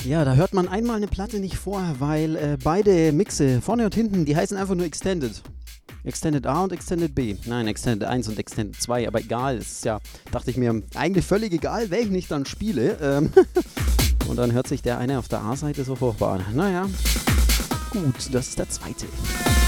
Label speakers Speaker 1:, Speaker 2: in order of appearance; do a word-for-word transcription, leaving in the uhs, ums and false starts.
Speaker 1: Ja, da hört man einmal eine Platte nicht vor, weil äh, beide Mixe, vorne und hinten, die heißen einfach nur Extended. Extended A und Extended B. Nein, Extended eins und Extended zwei, aber egal, es ist ja, dachte ich mir, eigentlich völlig egal, welchen ich dann spiele. Ähm und dann hört sich der eine auf der A-Seite so furchtbar an. Naja, gut, das ist der zweite.